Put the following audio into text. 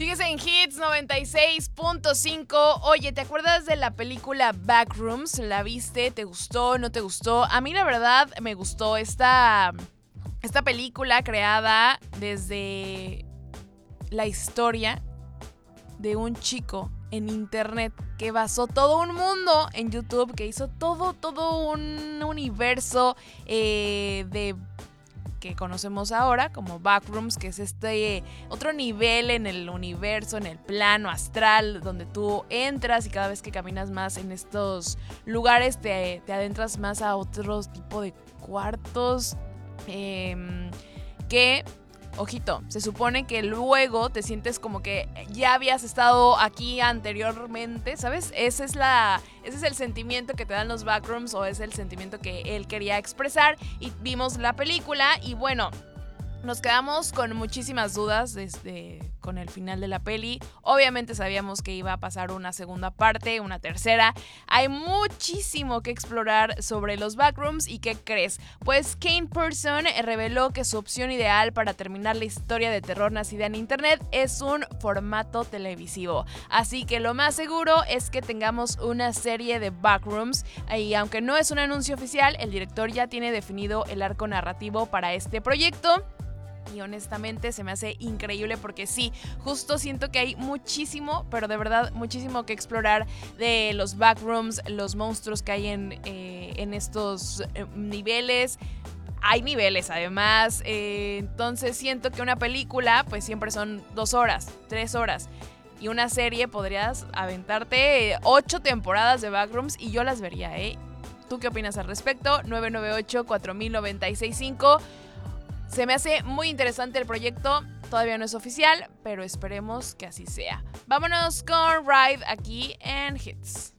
Sigues en Hits 96.5. Oye, ¿te acuerdas de la película Backrooms? ¿La viste? ¿Te gustó? ¿No te gustó? A mí la verdad me gustó esta película creada desde la historia de un chico en internet que basó todo un mundo en YouTube, que hizo todo un universo de que conocemos ahora como Backrooms, que es este otro nivel en el universo, en el plano astral, donde tú entras y cada vez que caminas más en estos lugares te adentras más a otro tipo de cuartos que... Ojito, se supone que luego te sientes como que ya habías estado aquí anteriormente, ¿sabes? Ese es el sentimiento que te dan los Backrooms, o es el sentimiento que él quería expresar, y vimos la película y bueno, nos quedamos con muchísimas dudas con el final de la peli. Obviamente sabíamos que iba a pasar una segunda parte, una tercera. Hay muchísimo que explorar sobre los Backrooms. ¿Y qué crees? Pues Kane Person reveló que su opción ideal para terminar la historia de terror nacida en internet es un formato televisivo. Así que lo más seguro es que tengamos una serie de Backrooms. Y aunque no es un anuncio oficial, el director ya tiene definido el arco narrativo para este proyecto. Y honestamente se me hace increíble porque sí, justo siento que hay muchísimo, pero de verdad muchísimo que explorar de los Backrooms, los monstruos que hay en estos niveles. Hay niveles además, entonces siento que una película pues siempre son 2 horas, 3 horas. Y una serie podrías aventarte 8 temporadas de Backrooms y yo las vería, ¿eh? ¿Tú qué opinas al respecto? 998-4000-965. Se me hace muy interesante el proyecto, todavía no es oficial, pero esperemos que así sea. Vámonos con Ride aquí en Hits.